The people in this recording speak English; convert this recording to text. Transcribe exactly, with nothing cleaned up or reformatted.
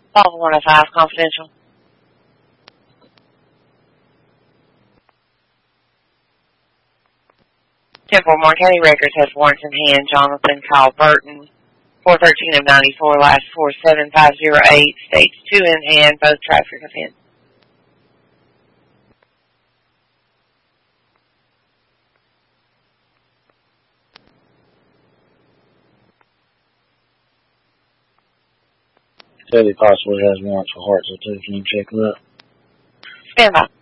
Call one oh five, confidential. Temple Moore County Records has warrants in hand. Jonathan Kyle Burton, four thirteen of ninety-four, last four seven five zero eight, states two in hand, both traffic offense. Said he possibly has warrants for hearts, so can you check that? Stand by.